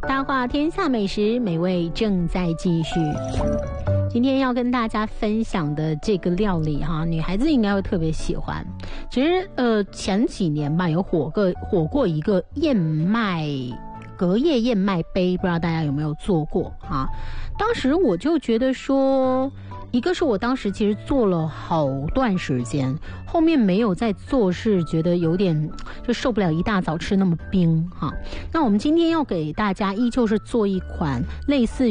大话天下美食美味正在继续。今天要跟大家分享的这个料理哈，女孩子应该会特别喜欢。其实前几年吧，有火过一个隔夜燕麦杯，不知道大家有没有做过啊？当时我就觉得说，一个是我当时其实做了好段时间，后面没有再做，是觉得有点就受不了一大早吃那么冰哈。那我们今天要给大家依旧是做一款类似